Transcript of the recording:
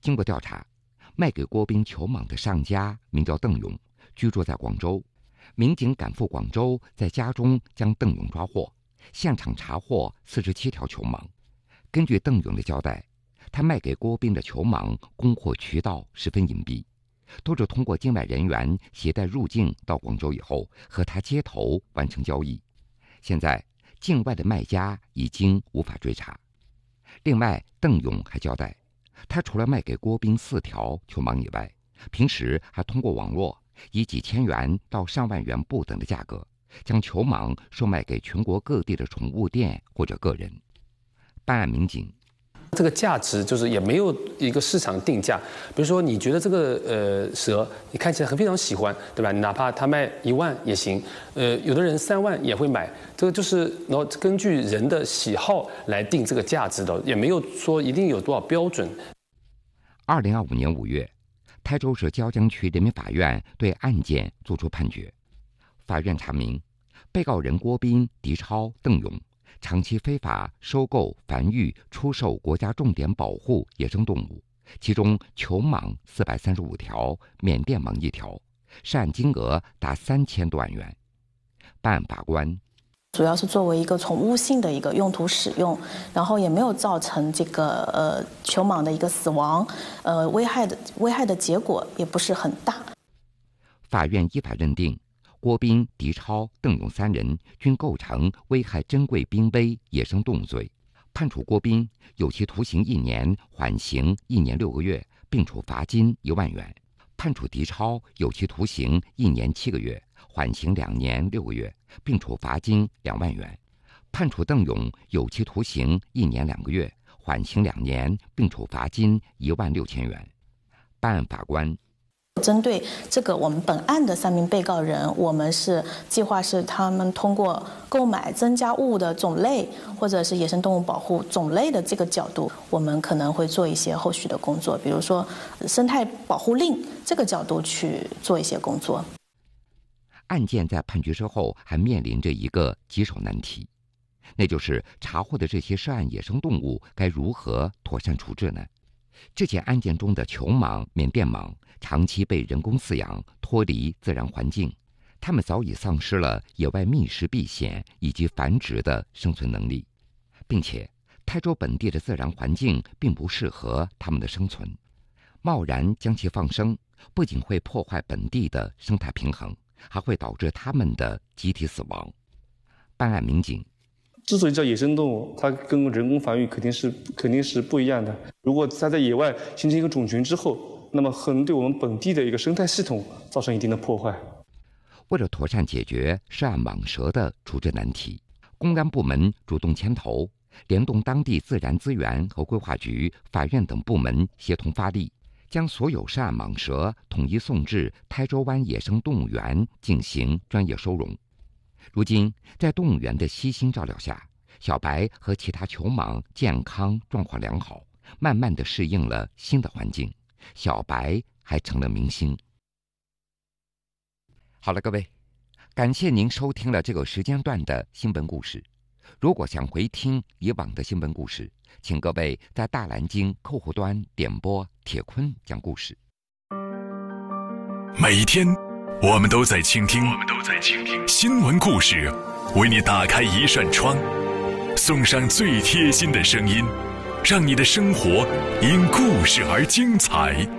经过调查，卖给郭斌球蟒的上家名叫邓勇，居住在广州。民警赶赴广州，在家中将邓勇抓获，现场查获47条球蟒。根据邓勇的交代，他卖给郭斌的球蟒供货渠道十分隐蔽，都是通过境外人员携带入境到广州以后和他接头完成交易。现在境外的卖家已经无法追查。另外，邓勇还交代，他除了卖给郭斌4条球蟒以外，平时还通过网络以几千元到上万元不等的价格，将球蟒售卖给全国各地的宠物店或者个人。办案民警， 这个价值就是也没有一个市场定价，比如说你觉得这个蛇你看起来非常喜欢，对吧？哪怕他卖1万也行，有的人3万也会买，这个就是然后根据人的喜好来定这个价值的，也没有说一定有多少标准。 2025年5月，台州市椒江区人民法院对案件作出判决。法院查明，被告人郭斌、狄超、邓勇长期非法收购、繁育、出售国家重点保护野生动物，其中球蟒435条，缅甸蟒1条，涉案金额达3000多万元。办案法官， 主要是作为一个宠物性的一个用途使用，然后也没有造成这个球蟒的一个死亡，危害的结果也不是很大。 法院依法认定，郭斌、狄超、邓勇3人均构成危害珍贵濒危野生动物罪，判处郭斌有期徒刑1年，缓刑1年6个月，并处罚金1万元；判处狄超有期徒刑1年7个月，缓刑2年6个月，并处罚金2万元；判处邓勇有期徒刑1年2个月，缓刑2年，并处罚金1万6千元。办案法官， 针对这个我们本案的3名被告人，我们计划是他们通过购买增加物的种类，或者是野生动物保护种类的这个角度，我们可能会做一些后续的工作，比如说生态保护令这个角度去做一些工作。 案件在判决之后还面临着一个棘手难题，那就是查获的这些涉案野生动物该如何妥善处置呢？这起案件中的球蟒、缅甸蟒长期被人工饲养，脱离自然环境，它们早已丧失了野外觅食避险以及繁殖的生存能力，并且台州本地的自然环境并不适合它们的生存。贸然将其放生，不仅会破坏本地的生态平衡，还会导致它们的集体死亡。办案民警， 之所以叫野生动物，它跟人工繁育肯定是不一样的。如果它在野外形成一个种群之后，那么可能对我们本地的一个生态系统造成一定的破坏。 为了妥善解决涉案蟒蛇的处置难题，公安部门主动牵头，联动当地自然资源和规划局、法院等部门协同发力，将所有涉案蟒蛇统一送至台州湾野生动物园进行专业收容。如今，在动物园的悉心照料下，小白和其他球蟒健康状况良好，慢慢地适应了新的环境。小白还成了明星。好了，各位，感谢您收听了这个时间段的新闻故事。如果想回听以往的新闻故事，请各位在大蓝鲸客户端点播铁坤讲故事。 每一天，我们都在倾听新闻故事，为你打开一扇窗，送上最贴心的声音，让你的生活因故事而精彩。